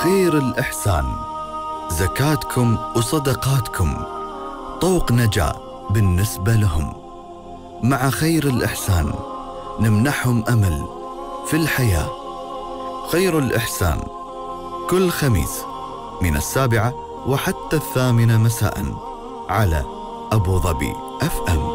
خير الإحسان، زكاتكم وصدقاتكم طوق نجاة بالنسبة لهم. مع خير الإحسان نمنحهم أمل في الحياة. خير الإحسان كل خميس من 7 وحتى 8 مساء على أبو ظبي FM.